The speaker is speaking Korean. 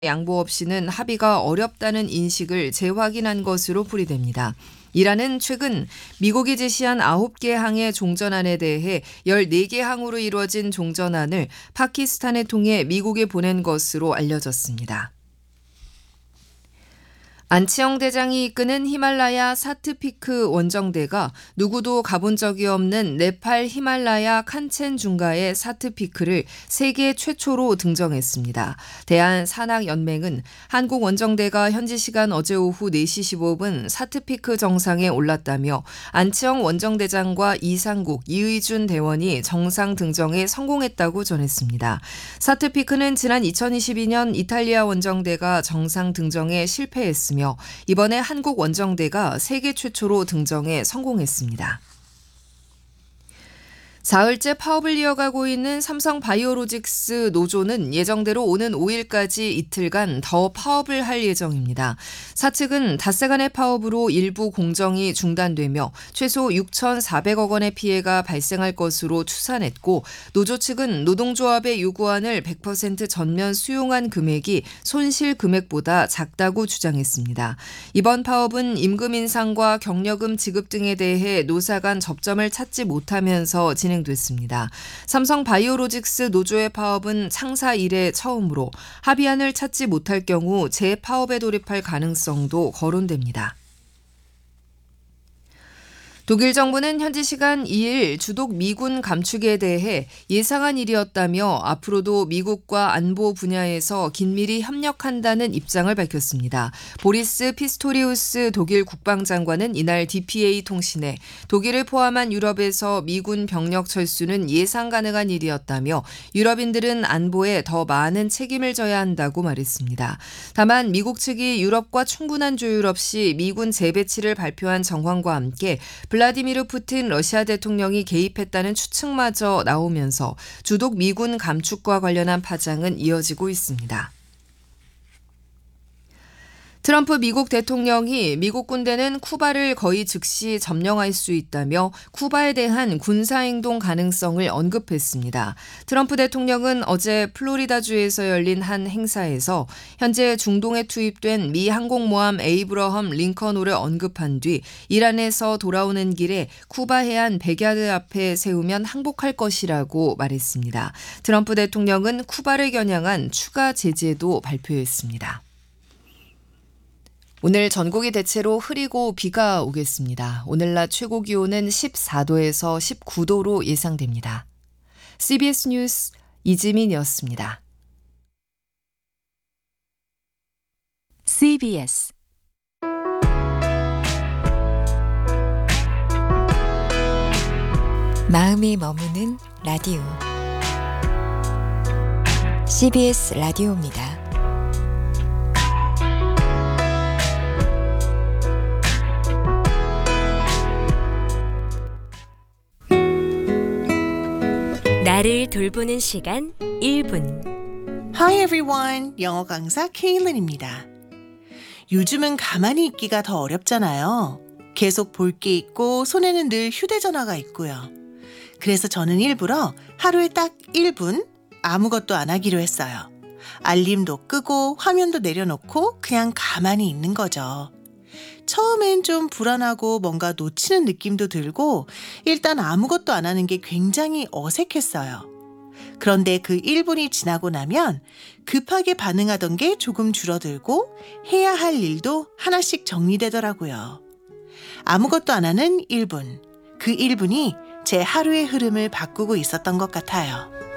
양보 없이는 합의가 어렵다는 인식을 재확인한 것으로 풀이됩니다. 이란은 최근 미국이 제시한 9개 항의 종전안에 대해 14개 항으로 이루어진 종전안을 파키스탄을 통해 미국에 보낸 것으로 알려졌습니다. 안치홍 대장이 이끄는 히말라야 사트피크 원정대가 누구도 가본 적이 없는 네팔 히말라야 칸첸 중가의 사트피크를 세계 최초로 등정했습니다. 대한산악연맹은 한국 원정대가 현지 시간 어제 오후 4시 15분 사트피크 정상에 올랐다며 안치홍 원정대장과 이상국, 이의준 대원이 정상 등정에 성공했다고 전했습니다. 사트피크는 지난 2022년 이탈리아 원정대가 정상 등정에 실패했으며 이번에 한국 원정대가 세계 최초로 등정에 성공했습니다. 사흘째 파업을 이어가고 있는 삼성바이오로직스 노조는 예정대로 오는 5일까지 이틀간 더 파업을 할 예정입니다. 사측은 닷새간의 파업으로 일부 공정이 중단되며 최소 6,400억 원의 피해가 발생할 것으로 추산했고 노조 측은 노동조합의 요구안을 100% 전면 수용한 금액이 손실 금액보다 작다고 주장했습니다. 이번 파업은 임금 인상과 경력금 지급 등에 대해 노사 간 접점을 찾지 못하면서 진행됐습니다. 삼성바이오로직스 노조의 파업은 창사 이래 처음으로 합의안을 찾지 못할 경우 재파업에 돌입할 가능성도 거론됩니다. 독일 정부는 현지 시간 2일 주독 미군 감축에 대해 예상한 일이었다며 앞으로도 미국과 안보 분야에서 긴밀히 협력한다는 입장을 밝혔습니다. 보리스 피스토리우스 독일 국방장관은 이날 DPA 통신에 독일을 포함한 유럽에서 미군 병력 철수는 예상 가능한 일이었다며 유럽인들은 안보에 더 많은 책임을 져야 한다고 말했습니다. 다만 미국 측이 유럽과 충분한 조율 없이 미군 재배치를 발표한 정황과 함께 블라디미르 푸틴 러시아 대통령이 개입했다는 추측마저 나오면서 주독 미군 감축과 관련한 파장은 이어지고 있습니다. 트럼프 미국 대통령이 미국 군대는 쿠바를 거의 즉시 점령할 수 있다며 쿠바에 대한 군사행동 가능성을 언급했습니다. 트럼프 대통령은 어제 플로리다주에서 열린 한 행사에서 현재 중동에 투입된 미 항공모함 에이브러함 링컨호를 언급한 뒤 이란에서 돌아오는 길에 쿠바 해안 100야드 앞에 세우면 항복할 것이라고 말했습니다. 트럼프 대통령은 쿠바를 겨냥한 추가 제재도 발표했습니다. 오늘 전국이 대체로 흐리고 비가 오겠습니다. 오늘 낮 최고 기온은 14도에서 19도로 예상됩니다. CBS 뉴스 이지민이었습니다. CBS 마음이 머무는 라디오 CBS 라디오입니다. 나를 돌보는 시간 1분. Hi everyone, 영어 강사 케일린입니다. 요즘은 가만히 있기가 더 어렵잖아요. 계속 볼 게 있고 손에는 늘 휴대전화가 있고요. 그래서 저는 일부러 하루에 딱 1분 아무것도 안 하기로 했어요. 알림도 끄고 화면도 내려놓고 그냥 가만히 있는 거죠. 처음엔 좀 불안하고 뭔가 놓치는 느낌도 들고 일단 아무것도 안 하는 게 굉장히 어색했어요. 그런데 그 1분이 지나고 나면 급하게 반응하던 게 조금 줄어들고 해야 할 일도 하나씩 정리되더라고요. 아무것도 안 하는 1분. 그 1분이 제 하루의 흐름을 바꾸고 있었던 것 같아요.